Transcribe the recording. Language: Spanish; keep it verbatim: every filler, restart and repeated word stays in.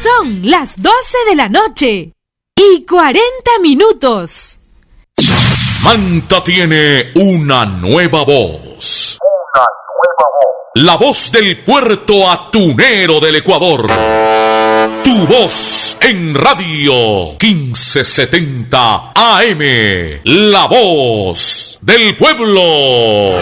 Son las doce de la noche y cuarenta minutos. Manta tiene una nueva voz. Una nueva voz. La voz del puerto atunero del Ecuador. Tu voz en radio quince setenta A M. La voz del pueblo.